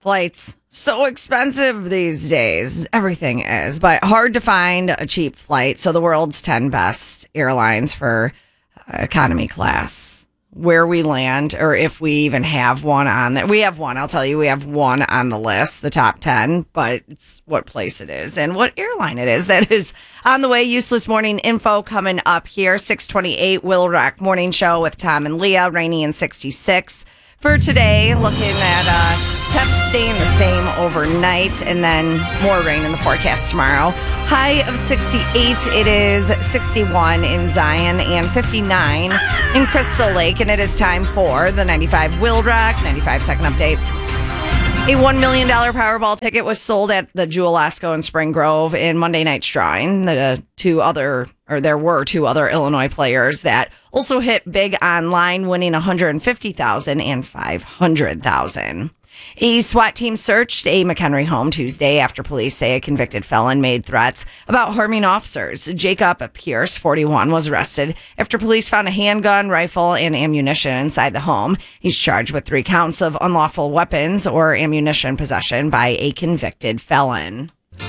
Flights so expensive these days. Everything is, but hard to find a cheap flight. So the world's 10 best airlines for economy class. Where we land, or if we even have one on there. We have one, I'll tell you, we have one on the list, the top 10, but it's what place it is and what airline it is. That is on the way. Useless morning info coming up here. 628 Will Rock Morning Show with Tom and Leah, rainy and 66. For today, looking at temps staying the same overnight and then more rain in the forecast tomorrow. High of 68. It is 61 in Zion and 59 in Crystal Lake. And it is time for the 95 Will Rock 95 second update. A $1 million Powerball ticket was sold at the Jewel Osco in Spring Grove in Monday night's drawing. There were two other Illinois players that also hit big online, winning $150,000 and $500,000. A SWAT team searched a McHenry home Tuesday after police say a convicted felon made threats about harming officers. Jacob Pierce, 41, was arrested after police found a handgun, rifle, and ammunition inside the home. He's charged with 3 counts of unlawful weapons or ammunition possession by a convicted felon.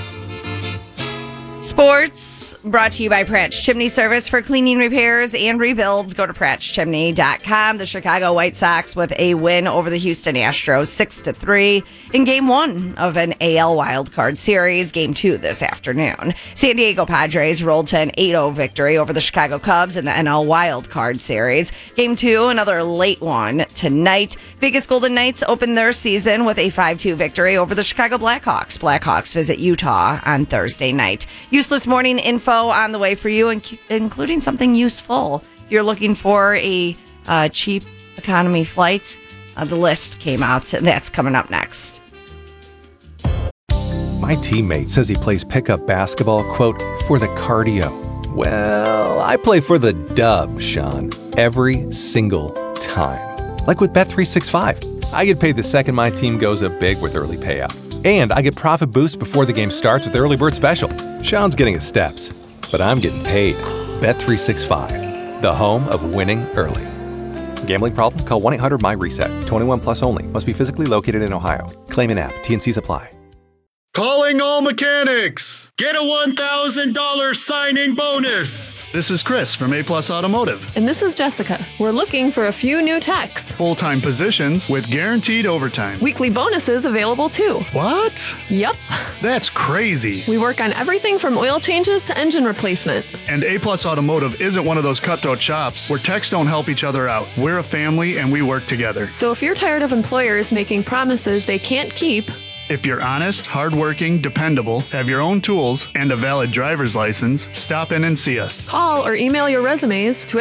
Sports brought to you by Pratch Chimney Service for cleaning, repairs, and rebuilds. Go to PratchChimney.com. The Chicago White Sox with a win over the Houston Astros 6-3 in Game 1 of an AL wildcard series. Game 2 this afternoon. San Diego Padres rolled to an 8-0 victory over the Chicago Cubs in the NL wildcard series. Game 2, another late one tonight. Vegas Golden Knights opened their season with a 5-2 victory over the Chicago Blackhawks. Blackhawks visit Utah on Thursday night. Useless morning info on the way for you, including something useful. If you're looking for a cheap economy flight, the list came out. That's coming up next. My teammate says he plays pickup basketball, quote, for the cardio. Well, I play for the dub, Sean, every single time. Like with Bet365. I get paid the second my team goes up big with early payout. And I get profit boost before the game starts with Early Bird Special. Sean's getting his steps, but I'm getting paid. Bet365, the home of winning early. Gambling problem? Call 1-800-MY-RESET. 21 plus only. Must be physically located in Ohio. Claim an app. T&Cs apply. Calling all mechanics! Get a $1,000 signing bonus! This is Chris from A Plus Automotive. And this is Jessica. We're looking for a few new techs. Full-time positions with guaranteed overtime. Weekly bonuses available too. What? Yep. That's crazy. We work on everything from oil changes to engine replacement. And A Plus Automotive isn't one of those cutthroat shops where techs don't help each other out. We're a family and we work together. So if you're tired of employers making promises they can't keep, if you're honest, hardworking, dependable, have your own tools, and a valid driver's license, stop in and see us. Call or email your resumes to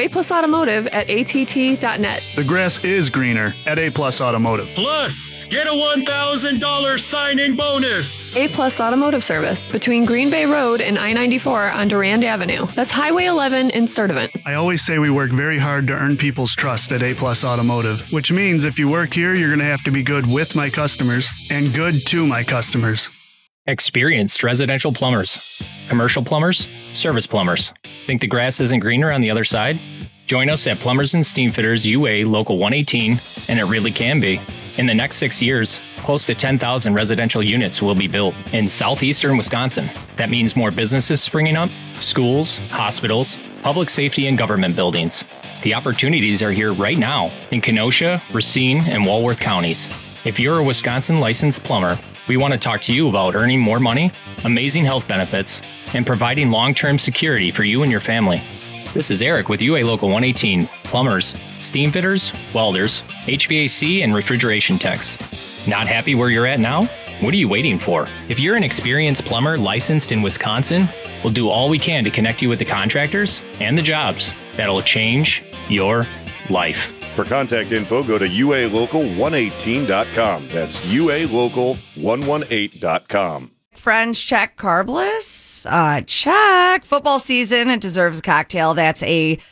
aplusautomotive@att.net. The grass is greener at A Plus Automotive. Plus, get a $1,000 signing bonus. A Plus Automotive Service between Green Bay Road and I-94 on Durand Avenue. That's Highway 11 in Sturtevant. I always say we work very hard to earn people's trust at A Plus Automotive, which means if you work here, you're going to have to be good with my customers and good to my customers. Experienced residential plumbers, commercial plumbers, service plumbers. Think the grass isn't greener on the other side? Join us at Plumbers and Steamfitters UA Local 118, and it really can be. In the next 6 years, close to 10,000 residential units will be built in southeastern Wisconsin. That means more businesses springing up, schools, hospitals, public safety, and government buildings. The opportunities are here right now in Kenosha, Racine, and Walworth counties. If you're a Wisconsin licensed plumber, we want to talk to you about earning more money, amazing health benefits, and providing long-term security for you and your family. This is Eric with UA Local 118, plumbers, steam fitters, welders, HVAC, and refrigeration techs. Not happy where you're at now? What are you waiting for? If you're an experienced plumber licensed in Wisconsin, we'll do all we can to connect you with the contractors and the jobs that'll change your life. For contact info, go to ualocal118.com. That's ualocal118.com. Friends, check. Carbless, check. Football season, it deserves a cocktail that's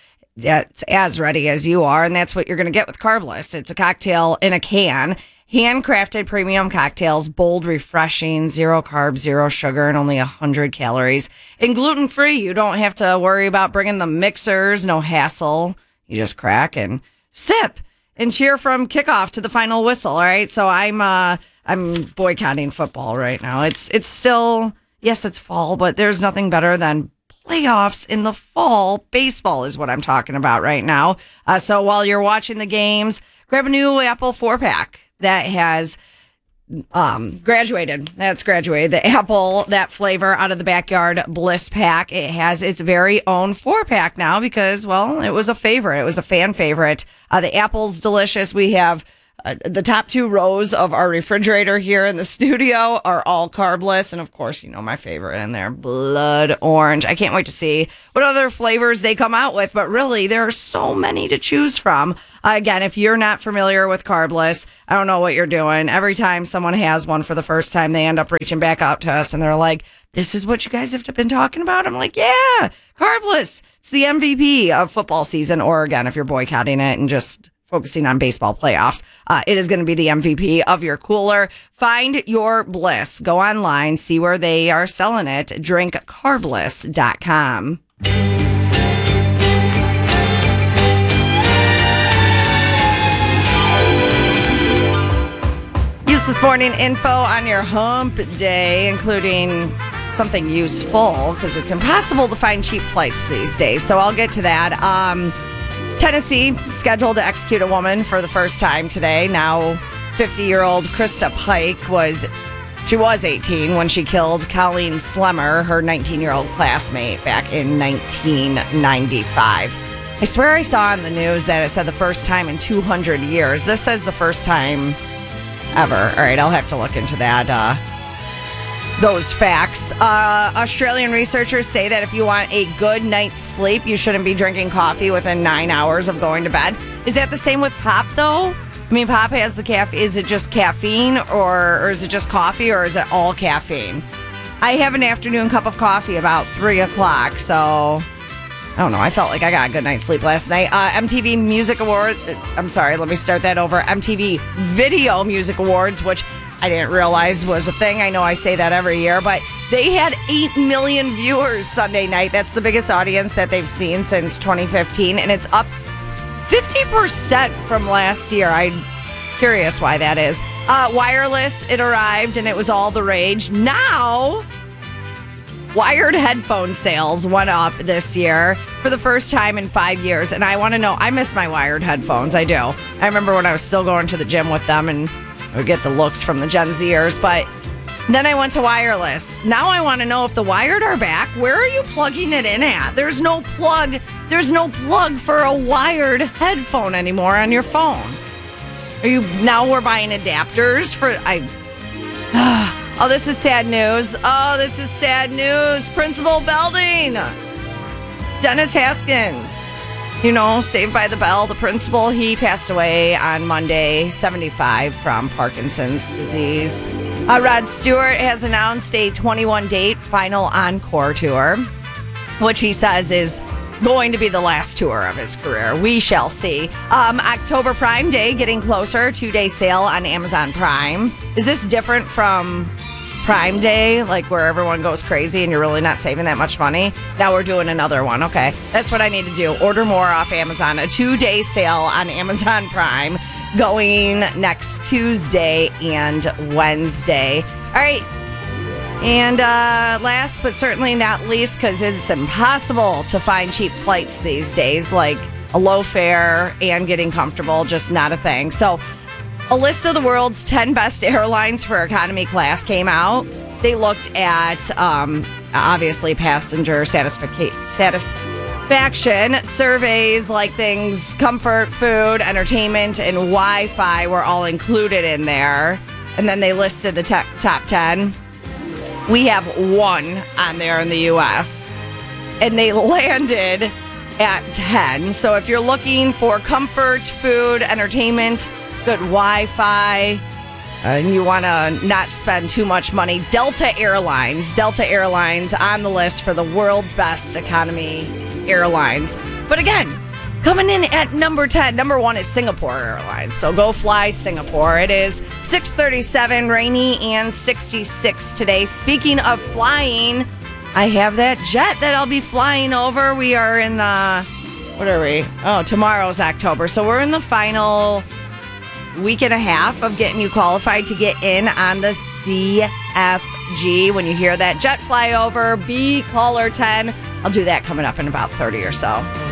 as ready as you are, and that's what you're going to get with Carbless. It's a cocktail in a can. Handcrafted premium cocktails, bold, refreshing, 0 carbs, 0 sugar, and only 100 calories. And gluten-free. You don't have to worry about bringing the mixers, no hassle. You just crack and sip and cheer from kickoff to the final whistle. All right. So I'm I'm boycotting football right now. It's still, yes, it's fall, but there's nothing better than playoffs in the fall. Baseball is what I'm talking about right now. So while you're watching the games, grab a new Apple 4-pack that has graduated. That's graduated. The apple, that flavor out of the Backyard Bliss pack. It has its very own 4-pack now because, well, it was a favorite. It was a fan favorite. The apple's delicious. We have the top 2 rows of our refrigerator here in the studio are all carbless. And of course, you know, my favorite in there, blood orange. I can't wait to see what other flavors they come out with. But really, there are so many to choose from. Again, if you're not familiar with carbless, I don't know what you're doing. Every time someone has one for the first time, they end up reaching back out to us and they're like, this is what you guys have been talking about? I'm like, yeah, carbless. It's the MVP of football season. Or again, if you're boycotting it and just focusing on baseball playoffs, it is going to be the MVP of your cooler. Find your bliss. Go online, see where they are selling it. drinkcarbless.com. Use this morning info on your hump day, including something useful, because it's impossible to find cheap flights these days. So I'll get to that. Tennessee scheduled to execute a woman for the first time today. Now 50-year-old Krista Pike was 18 when she killed Colleen Slemmer, her 19-year-old classmate, back in 1995. I swear I saw on the news that it said the first time in 200 years. This says the first time ever. All right, I'll have to look into that. Those facts. Australian researchers say that if you want a good night's sleep, you shouldn't be drinking coffee within 9 hours of going to bed. Is that the same with pop, though? I mean, pop has the caffeine. Is it just caffeine, or is it just coffee, or is it all caffeine? I have an afternoon cup of coffee about 3 o'clock, so I don't know. I felt like I got a good night's sleep last night. MTV Music Award. I'm sorry, let me start that over. MTV Video Music Awards, which I didn't realize was a thing. I know I say that every year, but they had 8 million viewers Sunday night. That's the biggest audience that they've seen since 2015, and it's up 50% from last year. I'm curious why that is. Wireless, it arrived, and it was all the rage. Now, wired headphone sales went up this year for the first time in 5 years, and I want to know, I miss my wired headphones. I do. I remember when I was still going to the gym with them, and I would get the looks from the Gen Zers, but then I went to wireless. Now I want to know if the wired are back. Where are you plugging it in at? There's no plug. There's no plug for a wired headphone anymore on your phone. Now we're buying adapters for, oh, this is sad news. Oh, this is sad news. Principal Belding. Dennis Haskins. You know, Saved by the Bell, the principal, he passed away on Monday, 75, from Parkinson's disease. Rod Stewart has announced a 21-date final encore tour, which he says is going to be the last tour of his career. We shall see. October Prime Day getting closer, 2-day sale on Amazon Prime. Is this different from Prime Day, like where everyone goes crazy and you're really not saving that much money? Now we're doing another one. Okay, that's what I need to do. Order more off Amazon. A 2-day sale on Amazon Prime going next Tuesday and Wednesday. All right. And last but certainly not least, because it's impossible to find cheap flights these days, like a low fare and getting comfortable, just not a thing. So a list of the world's 10 best airlines for economy class came out. They looked at, obviously, passenger satisfaction. Surveys like things, comfort, food, entertainment, and Wi-Fi were all included in there. And then they listed the top 10. We have one on there in the U.S., and they landed at 10. So if you're looking for comfort, food, entertainment, good Wi-Fi, and you want to not spend too much money, Delta Airlines on the list for the world's best economy airlines. But again, coming in at number 10, number 1 is Singapore Airlines. So go fly Singapore. It is 6:37, rainy and 66 today. Speaking of flying, I have that jet that I'll be flying over. We are in the, what are we? Oh, tomorrow's October. So we're in the final week and a half of getting you qualified to get in on the CFG. When you hear that jet flyover, be caller 10. I'll do that coming up in about 30 or so.